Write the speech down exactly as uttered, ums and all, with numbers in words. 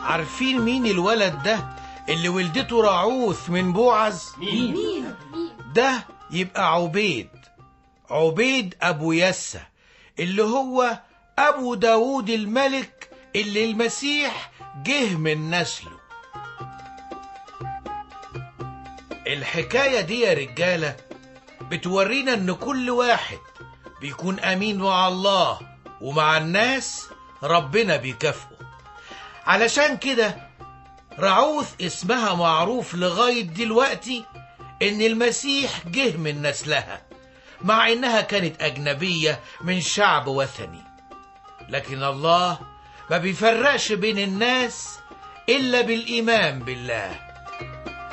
عارفين مين الولد ده اللي ولدته راعوث من بوعز؟ مين؟ مين؟ ده يبقى عبيد عبيد أبو يسى اللي هو أبو داود الملك اللي المسيح جه من نسله. الحكاية دي يا رجالة بتورينا ان كل واحد بيكون امين مع الله ومع الناس ربنا بيكافئه. علشان كده راعوث اسمها معروف لغاية دلوقتي ان المسيح جه من نسلها، مع انها كانت اجنبية من شعب وثني. لكن الله ما بيفرقش بين الناس الا بالايمان بالله.